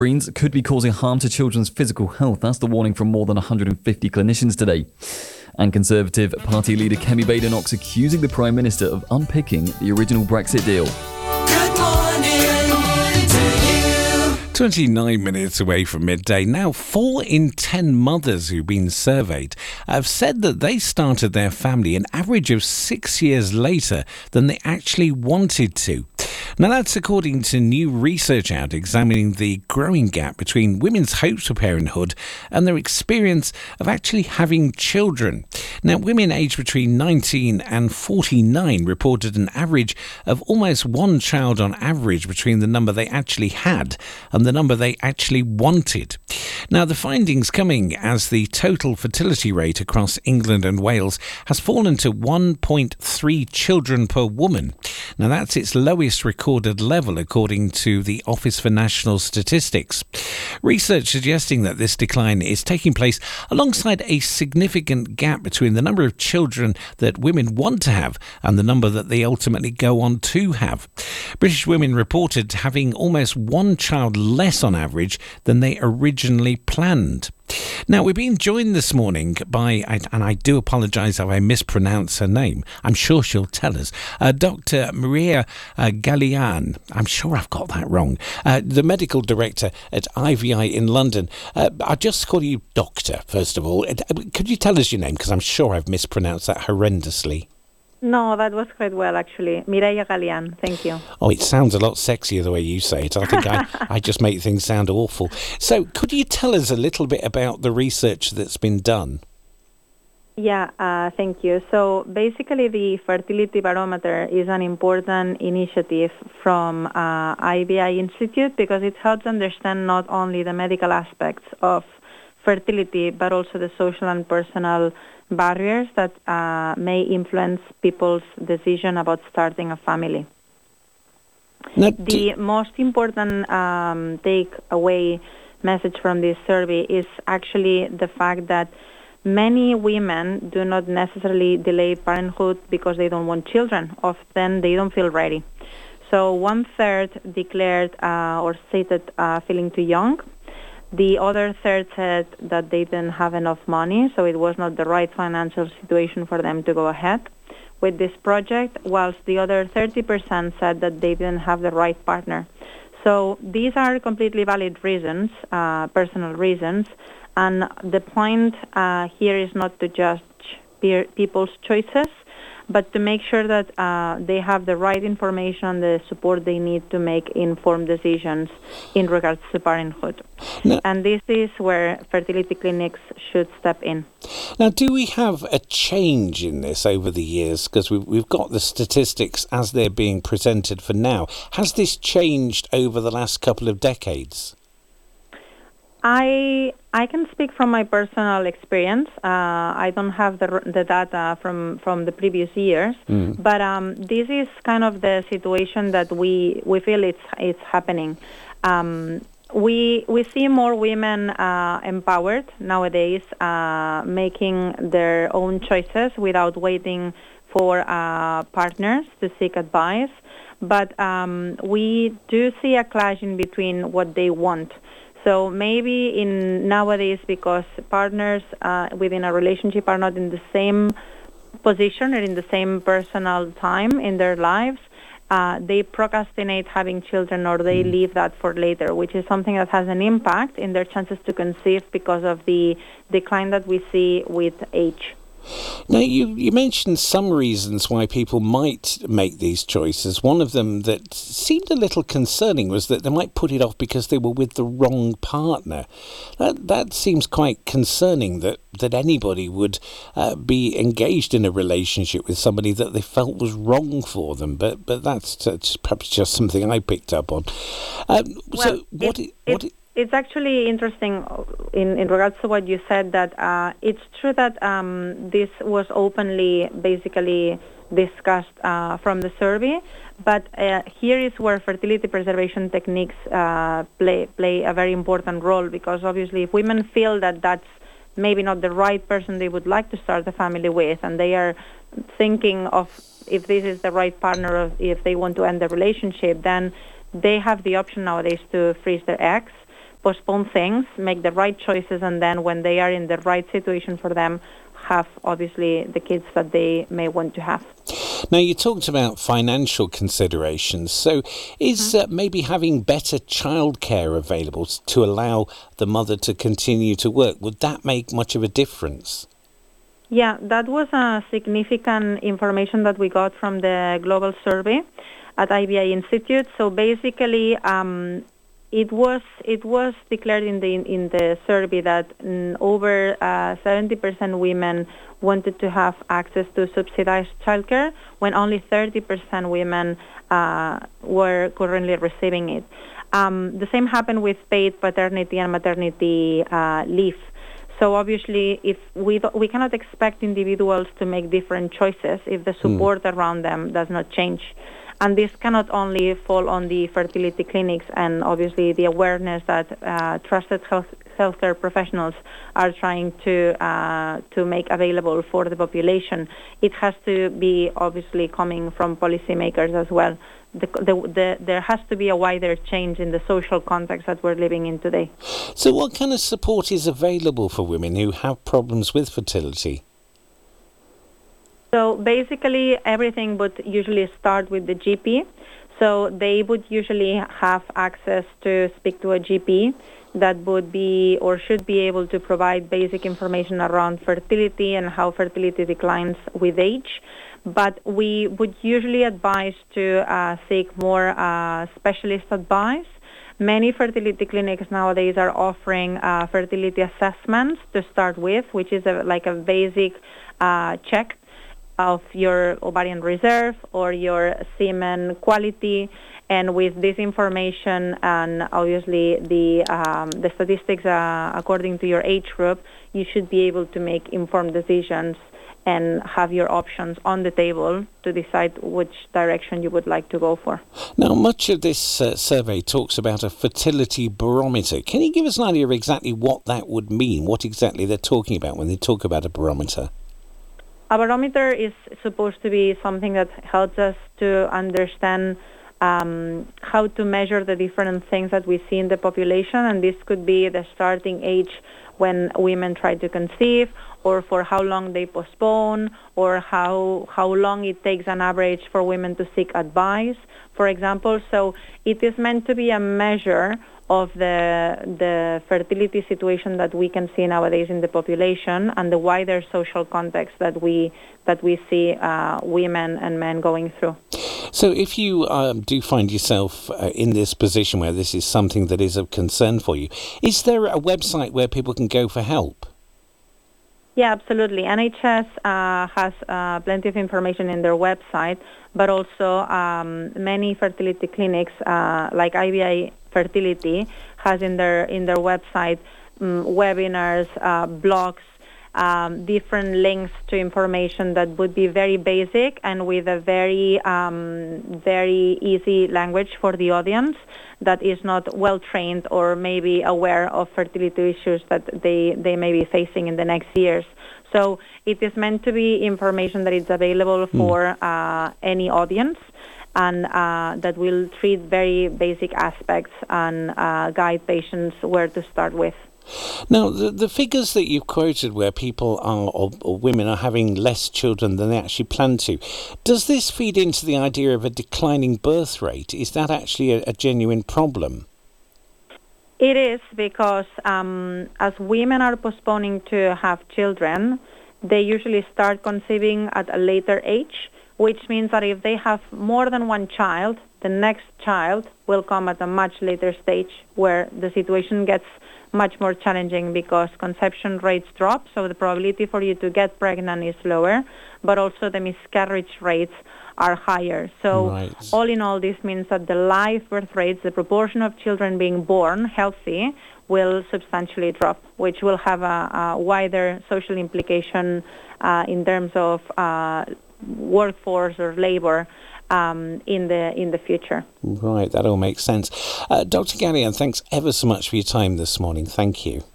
Screens could be causing harm to children's physical health. That's the warning from more than 150 clinicians today. And Conservative Party leader Kemi Badenoch accusing the Prime Minister of unpicking the original Brexit deal. Good morning to you. 29 minutes away from midday. Now, 4 in 10 mothers who've been surveyed have said that they started their family an average of 6 years later than they actually wanted to. Now, that's according to new research out examining the growing gap between women's hopes for parenthood and their experience of actually having children. Now, women aged between 19 and 49 reported an average of almost one child on average between the number they actually had and the number they actually wanted. Now, the findings coming as the total fertility rate across England and Wales has fallen to 1.3 children per woman. Now, that's its lowest recorded level according to the Office for National Statistics. Research suggesting that this decline is taking place alongside a significant gap between the number of children that women want to have and the number that they ultimately go on to have. British women reported having almost one child less on average than they originally planned. Now, we're being joined this morning by, and I do apologise if I mispronounce her name, I'm sure she'll tell us, Dr. Maria Gallian. I'm sure I've got that wrong. The medical director at IVI in London. I'll just call you Doctor, first of all. Could you tell us your name? Because I'm sure I've mispronounced that horrendously. No, that was quite well, actually. Mireia Galian, thank you. Oh, it sounds a lot sexier the way you say it. I think I just make things sound awful. So could you tell us a little bit about the research that's been done? Yeah, thank you. So basically the Fertility Barometer is an important initiative from IVI Institute because it helps understand not only the medical aspects of fertility but also the social and personal barriers that may influence people's decision about starting a family. The most important takeaway message from this survey is actually the fact that many women do not necessarily delay parenthood because they don't want children. Often they don't feel ready. So 1/3 declared or stated feeling too young. The other third said that they didn't have enough money, so it was not the right financial situation for them to go ahead with this project, whilst the other 30% said that they didn't have the right partner. So these are completely valid reasons, personal reasons, and the point here is not to judge people's choices, but to make sure that they have the right information and the support they need to make informed decisions in regards to parenthood. Now, and this is where fertility clinics should step in. Now, do we have a change in this over the years? Because we've got the statistics as they're being presented for now. Has this changed over the last couple of decades? I can speak from my personal experience. I don't have the data from the previous years, but this is kind of the situation that we feel it's happening. We see more women empowered nowadays, making their own choices without waiting for partners to seek advice. But we do see a clash in between what they want. So maybe in nowadays, because partners within a relationship are not in the same position or in the same personal time in their lives, they procrastinate having children or they leave that for later, which is something that has an impact in their chances to conceive because of the decline that we see with age. Now, you mentioned some reasons why people might make these choices. One of them that seemed a little concerning was that they might put it off because they were with the wrong partner. That seems quite concerning that anybody would be engaged in a relationship with somebody that they felt was wrong for them. But that's perhaps just something I picked up on. It's actually interesting in regards to what you said that it's true that this was openly basically discussed from the survey, but here is where fertility preservation techniques play a very important role, because obviously if women feel that that's maybe not the right person they would like to start a family with, and they are thinking of if this is the right partner or if they want to end the relationship, then they have the option nowadays to freeze their eggs. postpone things, make the right choices, and then when they are in the right situation for them, have obviously the kids that they may want to have. Now, you talked about financial considerations. So is maybe having better childcare available to allow the mother to continue to work, would that make much of a difference? Yeah, that was a significant information that we got from the global survey at IBI Institute. So basically, it was declared in the survey that over 70% women wanted to have access to subsidized childcare, when only 30% women were currently receiving it. The same happened with paid paternity and maternity leave. So obviously, if we cannot expect individuals to make different choices if the support around them does not change. And this cannot only fall on the fertility clinics and obviously the awareness that trusted healthcare professionals are trying to make available for the population. It has to be obviously coming from policymakers as well. There has to be a wider change in the social context that we're living in today. So what kind of support is available for women who have problems with fertility? So basically, everything would usually start with the GP. So they would usually have access to speak to a GP that would be or should be able to provide basic information around fertility and how fertility declines with age. But we would usually advise to seek more specialist advice. Many fertility clinics nowadays are offering fertility assessments to start with, which is like a basic check of your ovarian reserve or your semen quality. And with this information and obviously the statistics according to your age group, you should be able to make informed decisions and have your options on the table to decide which direction you would like to go for. Now, much of this survey talks about a fertility barometer. Can you give us an idea of exactly what that would mean, what exactly they're talking about when they talk about a barometer? A barometer is supposed to be something that helps us to understand how to measure the different things that we see in the population, and this could be the starting age when women try to conceive, or for how long they postpone, or how long it takes on average for women to seek advice, for example. So it is meant to be a measure of the fertility situation that we can see nowadays in the population and the wider social context that we see women and men going through. So if you do find yourself in this position where this is something that is of concern for you, is there a website where people can go for help? Yeah, absolutely. NHS has plenty of information in their website, but also many fertility clinics like IBI Fertility has in their website webinars, blogs, different links to information that would be very basic and with a very easy language for the audience that is not well trained or maybe aware of fertility issues that they may be facing in the next years. So it is meant to be information that is available for any audience, and that will treat very basic aspects and guide patients where to start with. Now, the figures that you've quoted where people are, or women are having less children than they actually plan to, does this feed into the idea of a declining birth rate? Is that actually a genuine problem? It is, because as women are postponing to have children, they usually start conceiving at a later age, which means that if they have more than one child, the next child will come at a much later stage where the situation gets much more challenging because conception rates drop, so the probability for you to get pregnant is lower, but also the miscarriage rates are higher. So all in all, this means that the live birth rates, the proportion of children being born healthy, will substantially drop, which will have a wider social implication in terms of workforce or labor in the future. Right, that all makes sense. Dr. Gallian, thanks ever so much for your time this morning. Thank you.